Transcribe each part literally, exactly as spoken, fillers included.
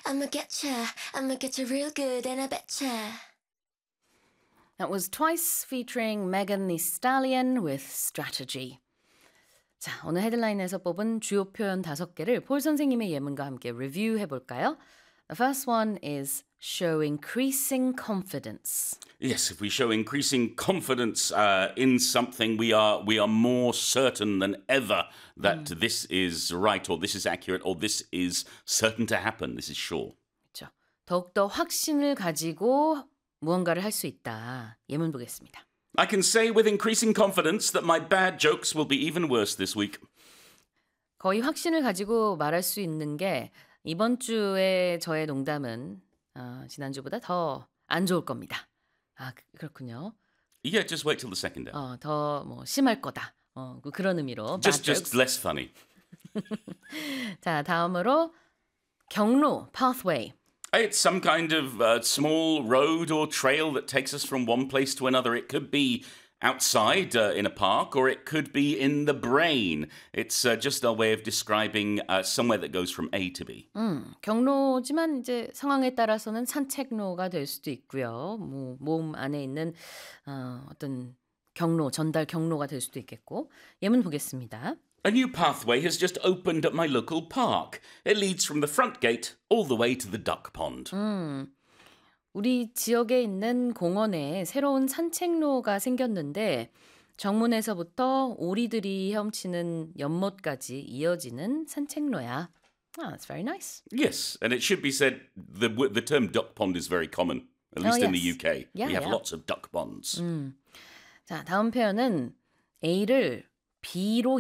I'ma getcha, I'ma getcha real good and I betcha. That was Twice featuring Megan Thee Stallion with Strategy. 자, 오늘 헤드라인에서 뽑은 주요 표현 다섯 개를 폴 선생님의 예문과 함께 리뷰해 볼까요? The first one is show increasing confidence. Yes, if we show increasing confidence uh, in something, we are we are more certain than ever that mm. this is right, or this is accurate, or this is certain to happen. This is sure. 그렇죠. 더욱더 확신을 가지고 무언가를 할 수 있다. 예문 보겠습니다. I can say with increasing confidence that my bad jokes will be even worse this week. 거의 확신을 가지고 말할 수 있는 게 이번 주에 저의 농담은 어, 지난주보다 더 안 좋을 겁니다. 아, 그렇군요. Yeah, just wait till the second day. 어, 더 뭐 심할 거다. 어, 그런 의미로. Just, just less funny. 자, 다음으로 경로, pathway. It's some kind of uh, small road or trail that takes us from one place to another. It could be outside uh, in a park, or it could be in the brain. It's uh, just our way of describing uh, somewhere that goes from A to B. 음, 경로지만 이제 상황에 따라서는 산책로가 될 수도 있고요. 뭐, 몸 안에 있는 어, 어떤 경로, 전달 경로가 될 수도 있겠고. 예문 보겠습니다. A new pathway has just opened at my local park. It leads from the front gate all the way to the duck pond. 음, 우리 지역에 있는 공원에 새로운 산책로가 생겼는데 정문에서부터 오리들이 헤엄치는 연못까지 이어지는 산책로야. Ah, that's very nice. Yes, and it should be said the the term duck pond is very common, at least oh, in yes. the U K. Yeah, we have yeah. lots of duck ponds. 음. 자, 다음 표현은 A를 B로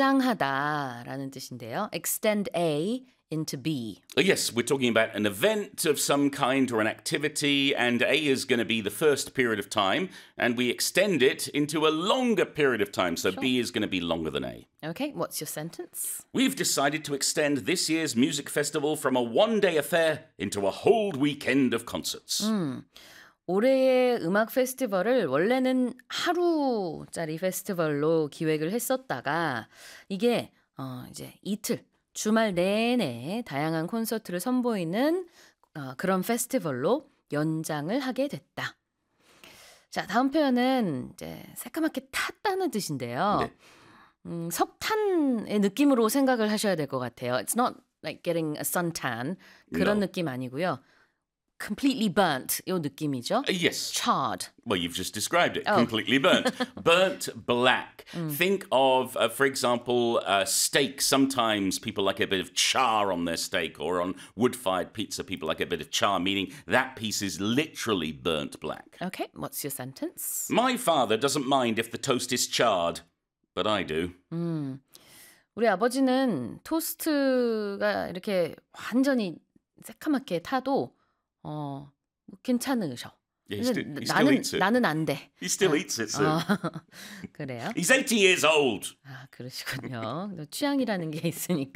연장하다라는 뜻인데요. Extend A into B. Yes, we're talking about an event of some kind or an activity, and A is going to be the first period of time, and we extend it into a longer period of time, so sure. B is going to be longer than A. Okay, what's your sentence? We've decided to extend this year's music festival from a one-day affair into a whole weekend of concerts. 음. 올해의 음악 페스티벌을 원래는 하루짜리 페스티벌로 기획을 했었다가 이게 어 이제 이틀, 주말 내내 다양한 콘서트를 선보이는 어 그런 페스티벌로 연장을 하게 됐다. 자, 다음 표현은 이제 새까맣게 탔다는 뜻인데요. 네. 음, 석탄의 느낌으로 생각을 하셔야 될 것 같아요. It's not like getting a suntan 그런 No. 느낌 아니고요. completely burnt 요 느낌이죠. Uh, yes. Charred. Well, you've just described it. Oh. Completely burnt. Burnt black. Mm. Think of, uh, for example, uh, steak. Sometimes people like a bit of char on their steak, or on wood-fired pizza, people like a bit of char, meaning that piece is literally burnt black. Okay, what's your sentence? My father doesn't mind if the toast is charred, but I do. 음, 우리 아버지는 토스트가 이렇게 완전히 새까맣게 타도 어, 괜찮으셔. Yeah, he still, he still 나는 eats it. 나는 안 돼. He still eats it, so. 어, 그래요? He's eighty years old. 아, 그러시군요. 취향이라는 게 있으니까.